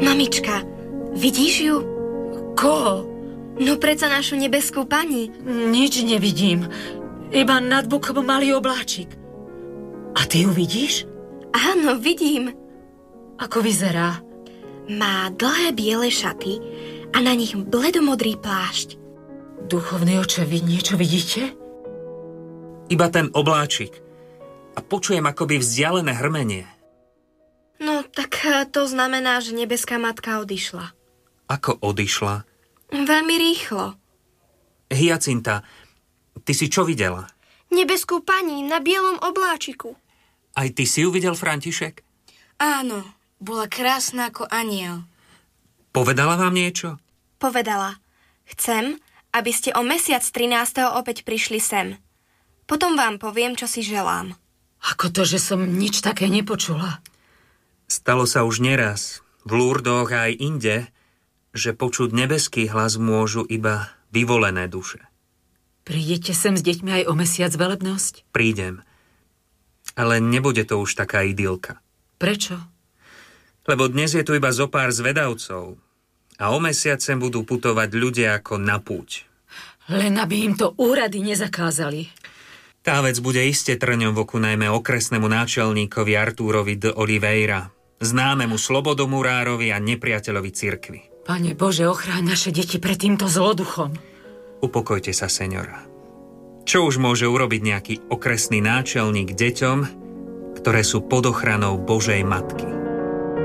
Mamička, vidíš ju? Koho? No predsa našu nebeskú pani. Nič nevidím. Iba nad bukom malý obláčik. A ty ju vidíš? Áno, vidím. Ako vyzerá? Má dlhé biele šaty a na nich bledomodrý plášť. Duchovný oče, vy niečo vidíte? Iba ten obláčik. A počujem akoby vzdialené hrmenie. No, tak to znamená, že nebeská matka odišla. Ako odišla? Veľmi rýchlo. Hyacinta, ty si čo videla? Nebeskú pani na bielom obláčiku. Aj ty si ju videl, František? Áno, bola krásna ako anjel. Povedala vám niečo? Povedala, chcem, aby ste o mesiac 13. opäť prišli sem. Potom vám poviem, čo si želám. Ako to, že som nič také nepočula? Stalo sa už neraz, v Lurdoch aj inde, že počuť nebeský hlas môžu iba vyvolené duše. Prídete sem s deťmi aj o mesiac velebnosť? Prídem. Ale nebude to už taká idylka. Prečo? Lebo dnes je tu iba zopár zvedavcov a o mesiac sem budú putovať ľudia ako na púť. Len aby im to úrady nezakázali. Tá vec bude iste trňom v oku najmä okresnému náčelníkovi Artúrovi de Oliveira, známemu slobodomurárovi a nepriateľovi cirkvi. Pane Bože, ochráň naše deti pred týmto zloduchom. Upokojte sa, seňora. Čo už môže urobiť nejaký okresný náčelník deťom, ktoré sú pod ochranou Božej matky?